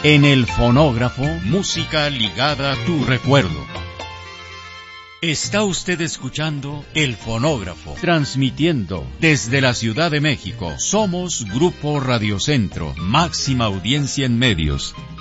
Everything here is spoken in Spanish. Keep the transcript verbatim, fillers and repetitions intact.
En el fonógrafo, música ligada a tu recuerdo. Está usted escuchando El Fonógrafo, transmitiendo desde la Ciudad de México. Somos Grupo Radio Centro, máxima audiencia en medios.